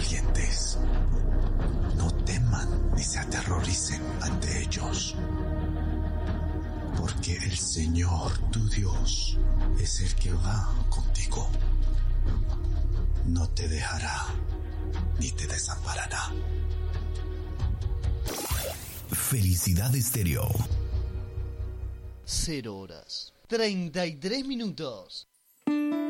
valientes. No teman ni se aterroricen ante ellos, porque el Señor tu Dios es el que va contigo. No te dejará ni te desamparará. Felicidad Estéreo. 0 horas 33 minutos.